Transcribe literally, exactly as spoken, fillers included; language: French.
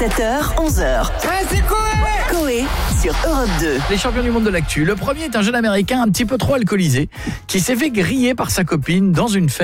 sept heures, onze heures. Ouais, c'est Coé Coé sur Europe deux. Les champions du monde de l'actu. Le premier est un jeune américain un petit peu trop alcoolisé qui s'est fait griller par sa copine dans une fête.